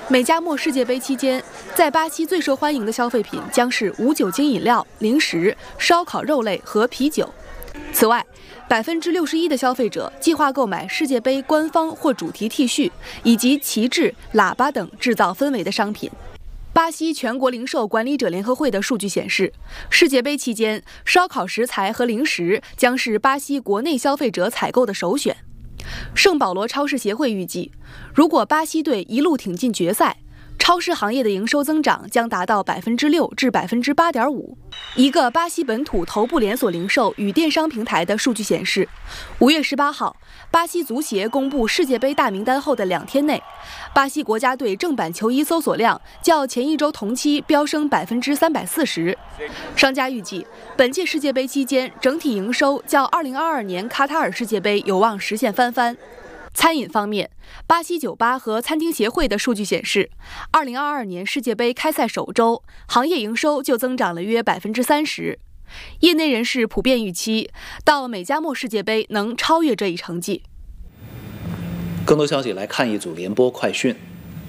美加墨世界杯期间，在巴西最受欢迎的消费品将是无酒精饮料、零食、烧烤肉类和啤酒。此外，61%的消费者计划购买世界杯官方或主题 T 恤，以及旗帜、喇叭等制造氛围的商品。巴西全国零售管理者联合会的数据显示，世界杯期间，烧烤食材和零食将是巴西国内消费者采购的首选。圣保罗超市协会预计，如果巴西队一路挺进决赛，超市行业的营收增长将达到6%至8.5%。一个巴西本土头部连锁零售与电商平台的数据显示，5月18号，巴西足协公布世界杯大名单后的2天内，巴西国家队正版球衣搜索量较前一周同期飙升340%。商家预计，本届世界杯期间整体营收较2022年卡塔尔世界杯有望实现翻番。餐饮方面，巴西酒吧和餐厅协会的数据显示，2022年世界杯开赛首周，行业营收就增长了约30%。业内人士普遍预期，到美加墨世界杯能超越这一成绩。 更多消息来看一组联播快讯。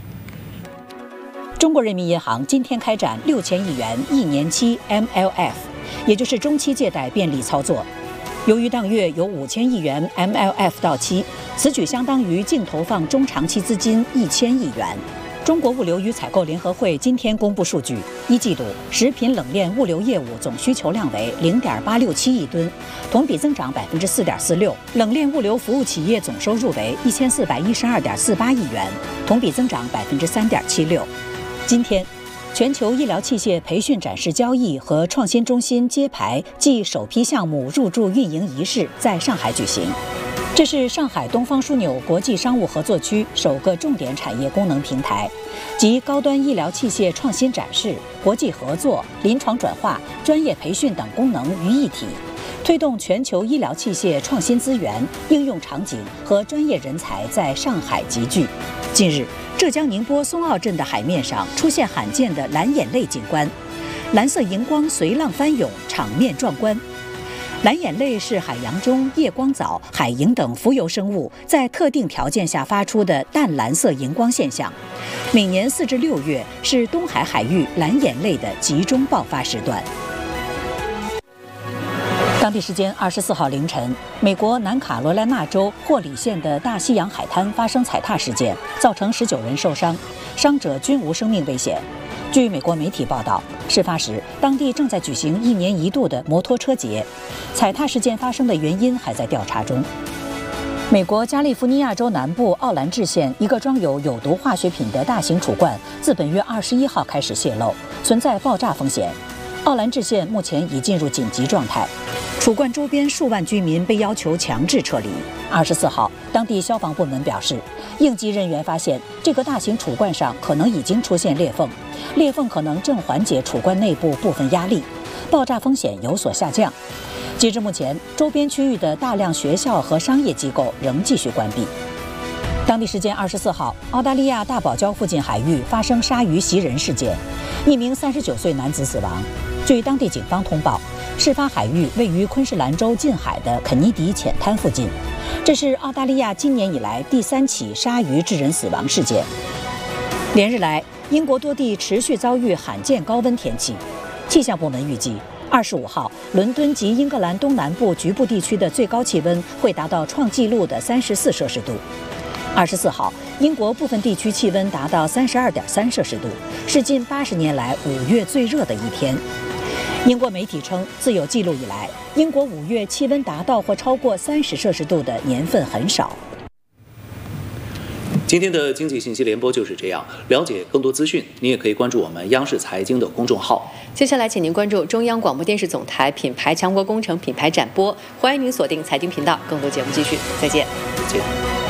中国人民银行今天开展6000亿元1年期 MLF， 也就是中期借贷便利操作。由于当月有5000亿元 MLF 到期，此举相当于净投放中长期资金1000亿元。中国物流与采购联合会今天公布数据，一季度食品冷链物流业务总需求量为0.867亿吨，同比增长4.46%。冷链物流服务企业总收入为1412.48亿元，同比增长3.76%。今天，全球医疗器械培训展示交易和创新中心揭牌暨首批项目入驻运营仪式在上海举行。这是上海东方枢纽国际商务合作区首个重点产业功能平台，集高端医疗器械创新展示、国际合作、临床转化、专业培训等功能于一体，推动全球医疗器械创新资源、应用场景和专业人才在上海集聚。近日，浙江宁波松坳镇的海面上出现罕见的蓝眼泪景观，蓝色荧光随浪翻涌，场面壮观。蓝眼泪是海洋中夜光藻、海萤等浮游生物在特定条件下发出的淡蓝色荧光现象。每年4至6月是东海海域蓝眼泪的集中爆发时段。当地时间24号凌晨，美国南卡罗来纳州霍里县的大西洋海滩发生踩踏事件，造成19人受伤，伤者均无生命危险。据美国媒体报道，事发时当地正在举行1年1度的摩托车节，踩踏事件发生的原因还在调查中。美国加利福尼亚州南部奥兰治县一个装有有毒化学品的大型储罐，自本月21号开始泄漏，存在爆炸风险。奥兰治县目前已进入紧急状态，储罐周边数万居民被要求强制撤离。24号，当地消防部门表示，应急人员发现这个大型储罐上可能已经出现裂缝，裂缝可能正缓解储罐内部部分压力，爆炸风险有所下降。截至目前，周边区域的大量学校和商业机构仍继续关闭。当地时间24号，澳大利亚大堡礁附近海域发生鲨鱼袭人事件，一名39岁男子死亡。据当地警方通报，事发海域位于昆士兰州近海的肯尼迪浅滩附近，这是澳大利亚今年以来第3起鲨鱼致人死亡事件。连日来，英国多地持续遭遇罕见高温天气，气象部门预计25号，伦敦及英格兰东南部局部地区的最高气温会达到创纪录的34摄氏度。24号，英国部分地区气温达到32.3摄氏度，是近80年来5月最热的一天。英国媒体称，自有记录以来，英国5月气温达到或超过30摄氏度的年份很少。 今天的经济信息联播就是这样。了解更多资讯，您也可以关注我们央视财经的公众号。 接下来，请您关注中央广播电视总台品牌强国工程品牌展播，欢迎您锁定财经频道，更多节目继续。再见。 再见。